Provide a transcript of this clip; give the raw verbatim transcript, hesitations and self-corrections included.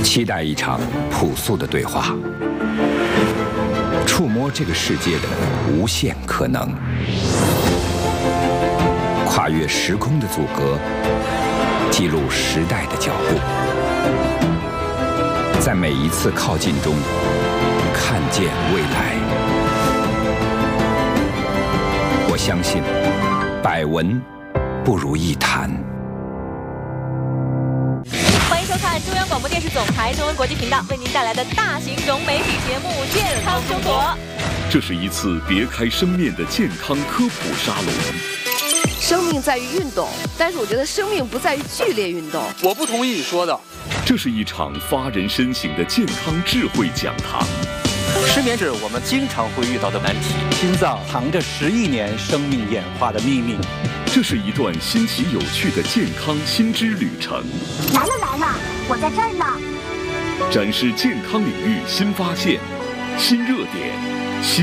期待一场朴素的对话，触摸这个世界的无限可能，跨越时空的阻隔，记录时代的脚步，在每一次靠近中看见未来。我相信，百闻不如一谈。 欢迎收看中央广播电视总台中文国际频道为您带来的大型融媒体节目《健康生活》。 这是一次别开生面的健康科普沙龙。 生命在于运动，但是我觉得生命不在于剧烈运动。 我不同意你说的。 这是一场发人深省的健康智慧讲堂。 失眠是我们经常会遇到的难题。 心脏藏着十亿年生命演化的秘密。 这是一段新奇有趣的健康新知旅程。 来了来了，我在这儿呢。 展示健康领域新发现、新热点。